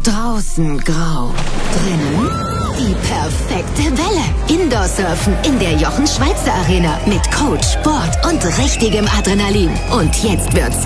Draußen grau, drinnen die perfekte Welle. Indoor-Surfen in der Jochen Schweizer Arena mit Coach, Sport und richtigem Adrenalin. Und jetzt wird's